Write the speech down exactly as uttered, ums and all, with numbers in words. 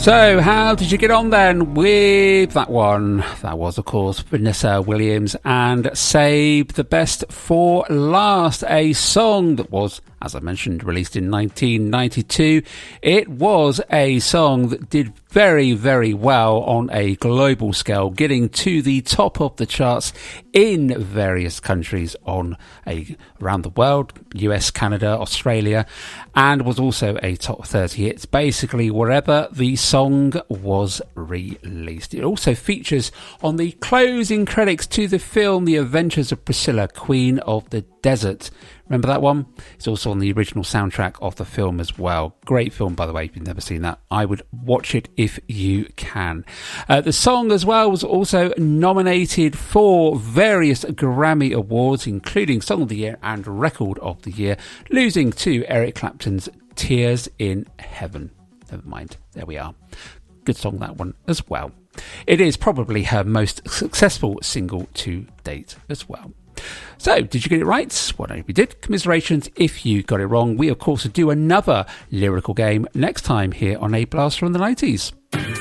So, how did you get on then with that one? That was, of course, Vanessa Williams and Save the Best for Last, a song that was, as I mentioned, released in nineteen ninety-two. It was a song that did very, very well on a global scale, getting to the top of the charts in various countries on a around the world, U S, Canada, Australia, and was also a top thirty hits, basically wherever the song was released. It also features on the closing credits to the film The Adventures of Priscilla, Queen of the Desert. Remember that one? It's also on the original soundtrack of the film as well. Great film, by the way, if you've never seen that. I would watch it if you can. Uh, the song as well was also nominated for various Grammy Awards, including Song of the Year and Record of the Year, losing to Eric Clapton's Tears in Heaven. Never mind. There we are. Good song, that one as well. It is probably her most successful single to date as well. So, did you get it right? Well, if you did, commiserations. If you got it wrong, we of course do another lyrical game next time here on A Blast from the nineties.